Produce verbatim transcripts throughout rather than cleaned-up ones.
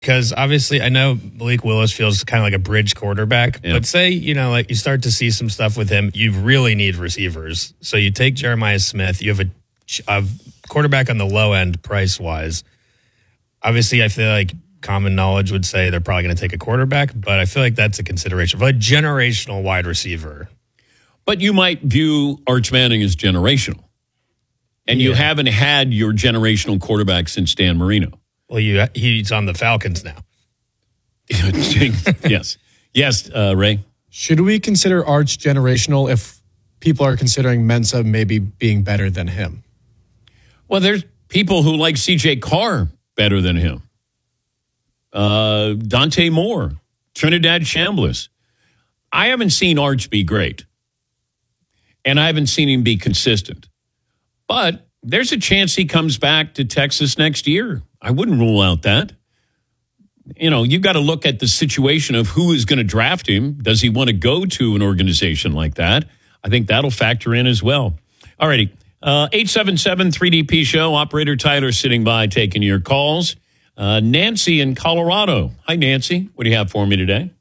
Because obviously, I know Malik Willis feels kind of like a bridge quarterback, Yeah. but say, you know, like you start to see some stuff with him, you really need receivers. So you take Jeremiah Smith, you have a, a quarterback on the low end price wise. Obviously, I feel like common knowledge would say they're probably going to take a quarterback, but I feel like that's a consideration for a generational wide receiver. But you might view Arch Manning as generational. And you Yeah. haven't had your generational quarterback since Dan Marino. Well, you, he's on the Falcons now. Yes. Yes, uh, Ray? Should we consider Arch generational if people are considering Mensa maybe being better than him? Well, there's people who like C J Carr better than him. Uh, Dante Moore, Trinidad Chambliss. I haven't seen Arch be great. And I haven't seen him be consistent. But there's a chance he comes back to Texas next year. I wouldn't rule out that. You know, you've got to look at the situation of who is going to draft him. Does he want to go to an organization like that? I think that'll factor in as well. All righty. Uh, eight seven seven three D P show. Operator Tyler sitting by taking your calls. Uh, Nancy in Colorado. Hi, Nancy. What do you have for me today?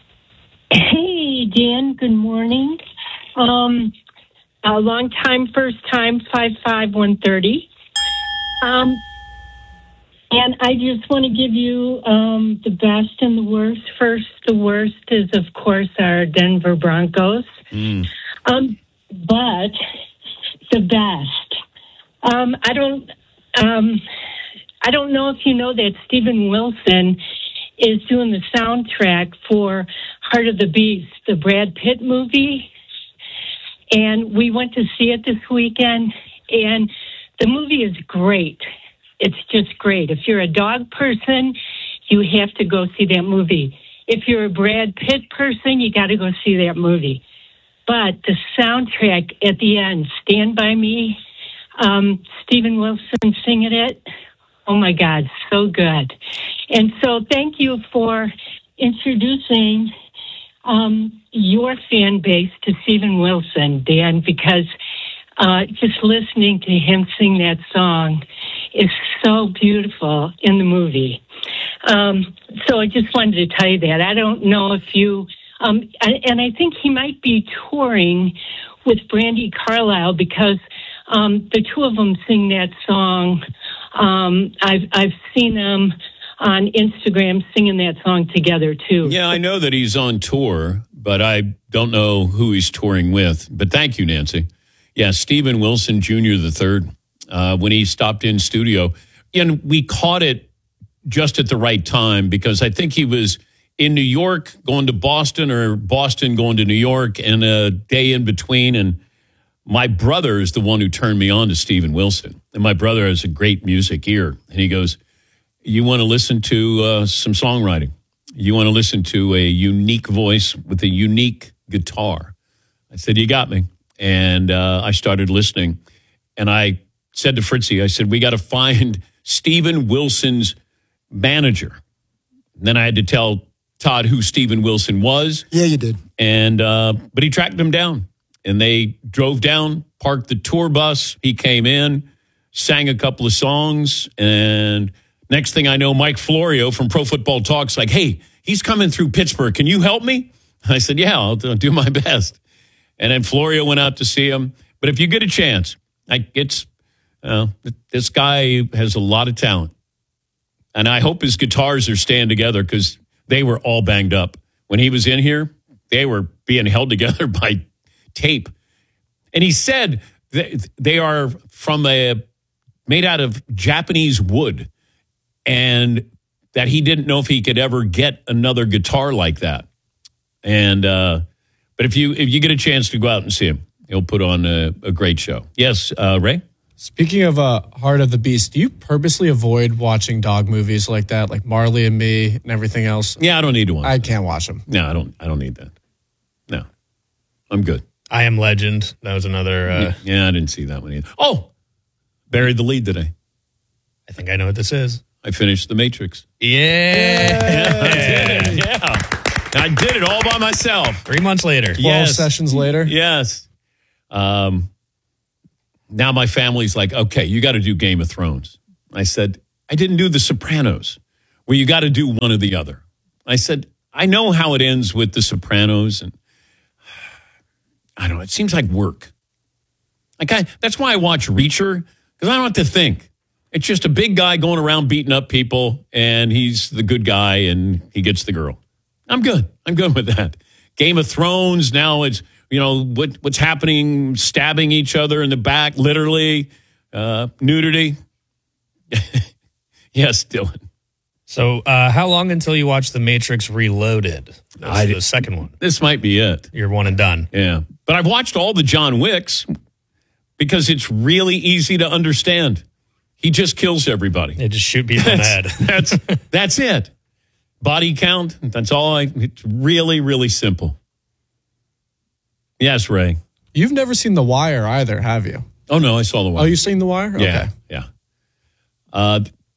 Hey, Dan. Good morning. Um, a long time, first time, five five one thirty. Um, and I just want to give you um, the best and the worst. First, the worst is, of course, our Denver Broncos. Mm. Um, but the best. Um, I don't. Um, I don't know if you know that Steven Wilson is doing the soundtrack for Heart of the Beast, the Brad Pitt movie. And we went to see it this weekend, and the movie is great. It's just great. If you're a dog person, you have to go see that movie. If you're a Brad Pitt person, you got to go see that movie. But the soundtrack at the end, Stand By Me, um, Steven Wilson singing it, oh my God, so good. And so thank you for introducing um, your fan base to Steven Wilson, Dan, because uh, just listening to him sing that song is so beautiful in the movie. Um, so I just wanted to tell you that. I don't know if you, um, and I think he might be touring with Brandi Carlile because um, the two of them sing that song. Um, I've I've seen them on Instagram singing that song together too. Yeah, I know that he's on tour, but I don't know who he's touring with. But thank you, Nancy. Yeah, Steven Wilson Junior the third, uh, when he stopped in studio. And we caught it just at the right time because I think he was in New York going to Boston or Boston going to New York and a day in between. And my brother is the one who turned me on to Steven Wilson. And my brother has a great music ear. And he goes, you want to listen to uh, some songwriting? You want to listen to a unique voice with a unique guitar? I said, you got me. And uh, I started listening. And I said to Fritzy, I said, we got to find Steven Wilson's manager. And then I had to tell Todd who Steven Wilson was. Yeah, you did. And uh, but he tracked him down. And they drove down, parked the tour bus. He came in, sang a couple of songs. And next thing I know, Mike Florio from Pro Football Talk's like, hey, he's coming through Pittsburgh. Can you help me? I said, yeah, I'll do my best. And then Florio went out to see him. But if you get a chance, I, it's uh, this guy has a lot of talent. And I hope his guitars are staying together because they were all banged up. When he was in here, they were being held together by tape. And he said that they are from a made out of Japanese wood and that he didn't know if he could ever get another guitar like that. And uh, but if you if you get a chance to go out and see him, he'll put on a, a great show. Yes, uh, Ray? Speaking of uh, Heart of the Beast, do you purposely avoid watching dog movies like that, like Marley and Me and everything else? Yeah, I don't need to watch I that. can't watch them. No, I don't I don't need that. No. I'm good. I Am Legend. That was another. Uh, yeah, yeah, I didn't see that one either. Oh, buried the lead today. I think I know what this is. I finished The Matrix. Yeah. Yeah, I did it. Yeah. I did it all by myself. Three months later. twelve Yes. sessions later? Yes. Um, now my family's like, okay, you got to do Game of Thrones. I said, I didn't do The Sopranos. where you got to do one or the other. I said, I know how it ends with The Sopranos, and I don't know, it seems like work. Like I, that's why I watch Reacher, because I don't have to think. It's just a big guy going around beating up people, and he's the good guy, and he gets the girl. I'm good. I'm good with that. Game of Thrones, now it's, you know, what what's happening, stabbing each other in the back, literally, uh, nudity. Yes, Dylan. So uh, how long until you watch The Matrix Reloaded? That's I- the second one. This might be it. You're one and done. Yeah. But I've watched all the John Wicks because it's really easy to understand. He just kills everybody. They just shoot people in the head. That's that's it. Body count. That's all. I, it's really, really simple. Yes, Ray. You've never seen The Wire either, have you? Oh no, I saw The Wire. Oh, you've seen The Wire? Yeah, Okay. yeah. Uh,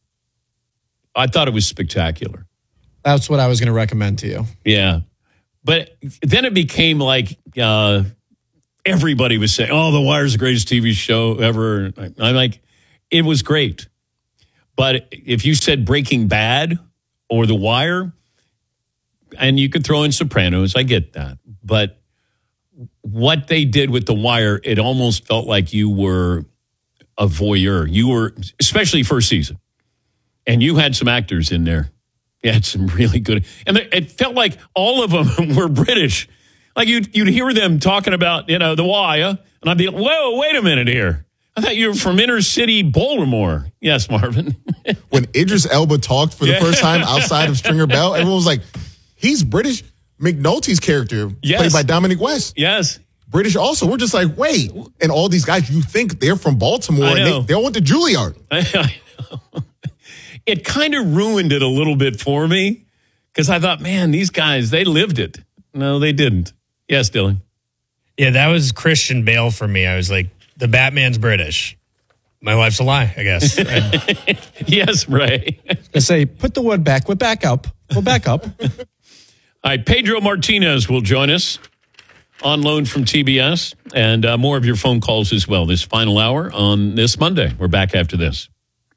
I thought it was spectacular. That's what I was going to recommend to you. Yeah, but then it became like uh, everybody was saying, "Oh, The Wire's the greatest T V show ever." I'm like, it was great, but if you said Breaking Bad or The Wire, and you could throw in Sopranos, I get that, but what they did with The Wire, it almost felt like you were a voyeur. You were, especially first season, and you had some actors in there. You had some really good, and it felt like all of them were British. Like you'd, you'd hear them talking about, you know, The Wire, and I'd be like, whoa, wait a minute here. I thought you were from inner city Baltimore. Yes, Marvin. When Idris Elba talked for the Yeah. first time outside of Stringer Bell, everyone was like, he's British. McNulty's character, Yes. played by Dominic West, Yes. British also. We're just like, wait. And all these guys, you think they're from Baltimore, I and know. they, they all went to Juilliard. I, I know. It kind of ruined it a little bit for me because I thought, man, these guys, they lived it. No, they didn't. Yes, Dylan. Yeah, that was Christian Bale for me. I was like, the Batman's British. My life's a lie, I guess. I- Yes, Ray. I say, put the wood back. We're back up. We're back up. All right, Pedro Martinez will join us on loan from T B S, and uh, more of your phone calls as well this final hour on this Monday. We're back after this.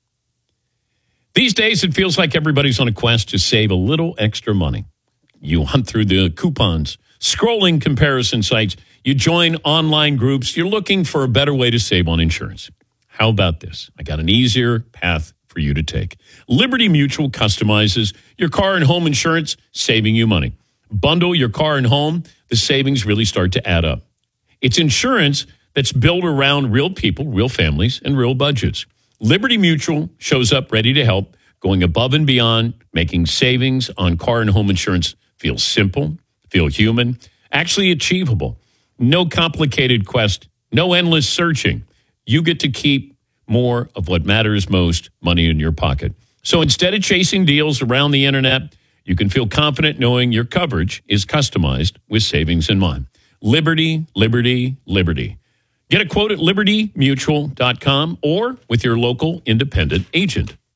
These days, it feels like everybody's on a quest to save a little extra money. You hunt through the coupons, scrolling comparison sites, you join online groups, you're looking for a better way to save on insurance. How about this? I got an easier path for you to take. Liberty Mutual customizes your car and home insurance, saving you money. Bundle your car and home, the savings really start to add up. It's insurance that's built around real people, real families, and real budgets. Liberty Mutual shows up ready to help, going above and beyond, making savings on car and home insurance feel simple, feel human, actually achievable. No complicated quest, no endless searching. You get to keep more of what matters most, money in your pocket. So instead of chasing deals around the internet, you can feel confident knowing your coverage is customized with savings in mind. Liberty, liberty, liberty. Get a quote at liberty mutual dot com or with your local independent agent.